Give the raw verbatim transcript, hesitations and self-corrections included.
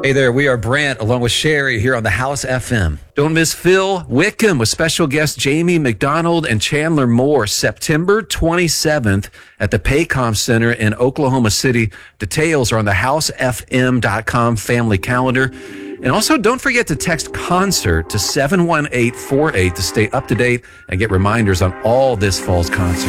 Hey there, we are Brant along with Sherry here on the House F M. Don't miss Phil Wickham with special guests Jamie McDonald and Chandler Moore, September twenty-seventh at the Paycom Center in Oklahoma City. Details are on the house f m dot com family calendar. And also, don't forget to text concert to seven one eight four eight to stay up to date and get reminders on all this fall's concerts.